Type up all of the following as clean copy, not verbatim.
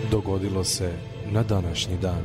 dogodilo se na današnji dan.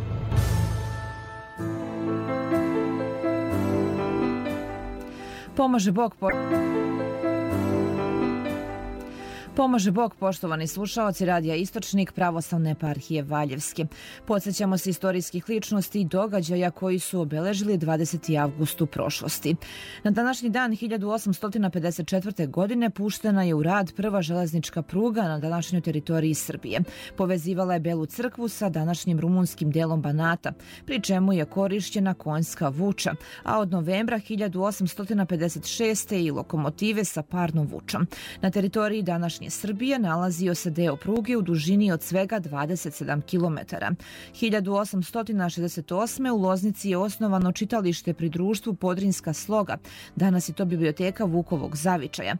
Pomaže Bog, poštovani slušaoci Radija Istočnik Pravoslavne eparhije Valjevske. Podsjećamo se istorijskih ličnosti i događaja koji su obeležili 20. avgust u prošlosti. Na današnji dan 1854. godine puštena je u rad prva železnička pruga na današnjoj teritoriji Srbije. Povezivala je Belu Crkvu sa današnjim rumunskim delom Banata, pri čemu je korišćena konjska vuča, a od novembra 1856. i lokomotive sa parnom vučom. Na teritoriji današnje Srbije nalazio se deo pruge u dužini od svega 27 km. 1868. u Loznici je osnovano čitalište pri društvu Podrinjska sloga. Danas je to biblioteka Vukovog zavičaja.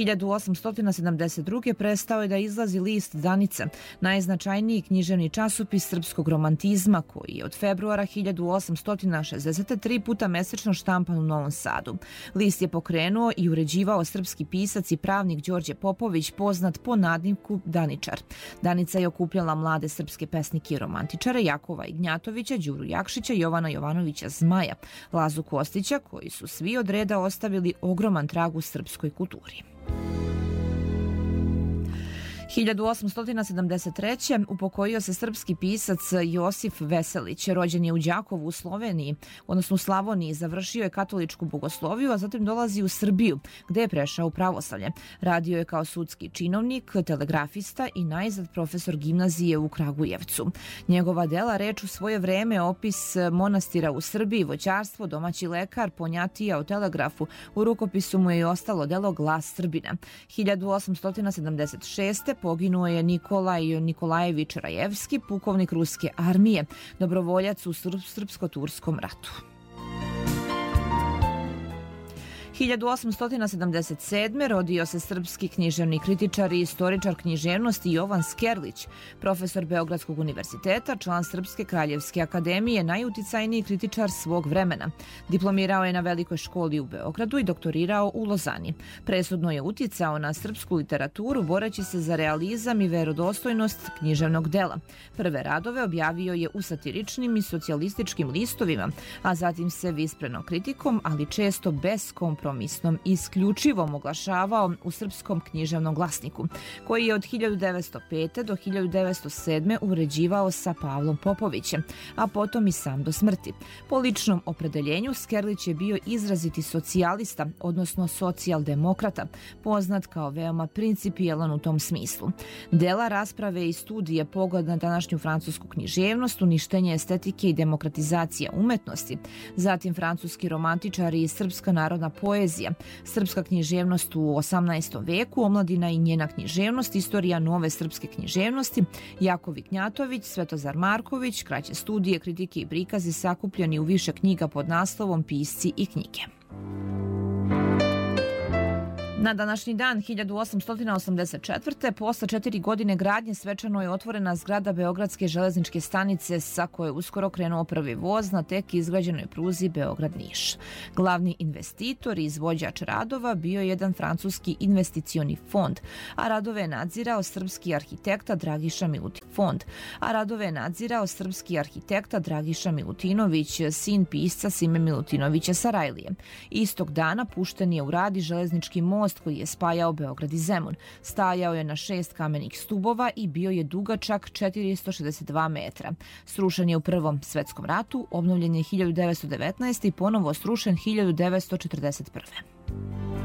1872. prestao je da izlazi list Danica, najznačajniji književni časopis srpskog romantizma koji je od februara 1863 puta mesečno štampan u Novom Sadu. List je pokrenuo i uređivao srpski pisac i pravnik Đorđe Popović, poznat po nadimku Daničar. Danica je okupljala mlade srpske pesnike i romantičare Jakova Ignjatovića, Đuru Jakšića, Jovana Jovanovića Zmaja, Lazu Kostića, koji su svi od reda ostavili ogroman trag u srpskoj kulturi. 1873. upokojio se srpski pisac Josif Veselić. Rođen je u Đakovu u Sloveniji, odnosno u Slavoniji, završio je katoličku bogosloviju, a zatim dolazi u Srbiju, gde je prešao u pravoslavlje. Radio je kao sudski činovnik, telegrafista i najzad profesor gimnazije u Kragujevcu. Njegova dela reč u svoje vreme opis monastira u Srbiji, voćarstvo, domaći lekar, ponjatija o telegrafu. U rukopisu mu je i ostalo delo Glas Srbina. 1876. poginuo je Nikolaj Nikolajević Rajevski, pukovnik ruske armije, dobrovoljac u Srpsko-turskom ratu. 1877. rodio se srpski književni kritičar i istoričar književnosti Jovan Skerlić, profesor Beogradskog univerziteta, član Srpske kraljevske akademije, najuticajniji kritičar svog vremena. Diplomirao je na Velikoj školi u Beogradu i doktorirao u Lozani. Presudno je uticao na srpsku literaturu, boreći se za realizam i verodostojnost književnog dela. Prve radove objavio je u satiričnim i socijalističkim listovima, a zatim se visprenom kritikom, ali često bez kompromisnom isključivom oglašavao u Srpskom književnom glasniku, koji je od 1905. do 1907. uređivao sa Pavlom Popovićem, a potom i sam do smrti. Po ličnom opredeljenju Skerlić je bio izraziti socijalista, odnosno socijaldemokrata, poznat kao veoma principijelan u tom smislu. Dela, rasprave i studije, pogled na današnju francusku književnost, uništenje estetike i demokratizacija umetnosti, zatim francuski romantičari i srpska narodna poezija, srpska književnost u 18. veku, omladina i njena književnost, istorija nove srpske književnosti, Jakov Ignjatović, Svetozar Marković, kraće studije, kritike i prikazi sakupljeni u više knjiga pod naslovom Pisci i knjige. Na današnji dan 1884. posle 4 godine gradnje svečano je otvorena zgrada Beogradske železničke stanice sa koje je uskoro krenuo prvi voz na tek izgrađenoj pruzi Beograd-Niš. Glavni investitor i izvođač radova bio je jedan francuski investicioni fond, a radove je nadzirao srpski arhitekta Dragiša Milutinović, sin pisca Sime Milutinovića Sarajlije. Istog dana pušten je u rad i železnički most koji je spajao Beograd i Zemun. Stajao je na 6 kamenih stubova i bio je dugačak 462 metra. Srušen je u Prvom svetskom ratu, obnovljen je 1919. i ponovo srušen 1941.